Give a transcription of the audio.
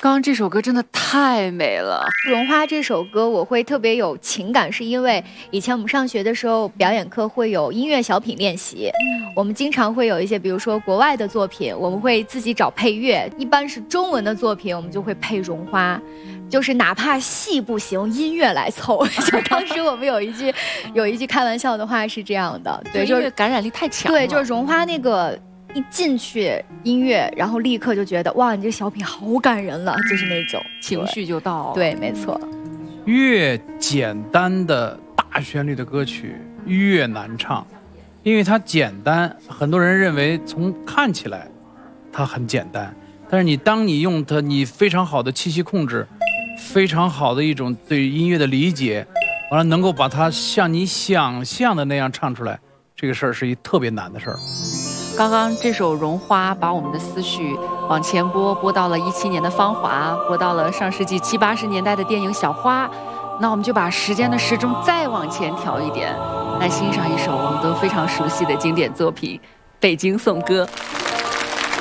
刚刚这首歌真的太美了， 《绒花》这首歌我会特别有情感，是因为以前我们上学的时候，表演课会有音乐小品练习，我们经常会有一些，比如说国外的作品，我们会自己找配乐，一般是中文的作品，我们就会配《绒花》。就是哪怕戏不行，音乐来凑。就当时我们有一句开玩笑的话是这样的， 对，就是感染力太强了。 对，就是《绒花》那个一进去音乐，然后立刻就觉得哇，你这小品好感人了，就是那种情绪就到了。 对，没错。 越简单的大旋律的歌曲越难唱，因为它简单，很多人认为从看起来它很简单，但是当你用它，你非常好的气息控制。非常好的一种对音乐的理解，完了能够把它像你想象的那样唱出来，这个事儿是一特别难的事儿。 刚刚这首《绒花》把我们的思绪往前播到了17年的《芳华》，播到了上世纪70、80年代的电影《小花》，那我们就把时间的时钟再往前调一点，来欣赏一首我们都非常熟悉的经典作品《北京颂歌》。